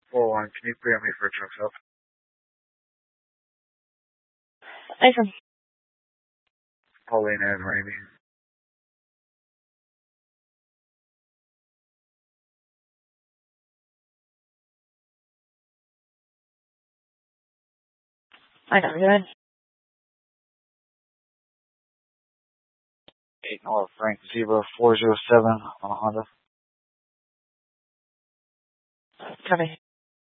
401, can you clear me for truck stop? Affirm. Pauline and Rainy. I know, you're in. 8 North Frank Zebra 407 on a Honda. Copy.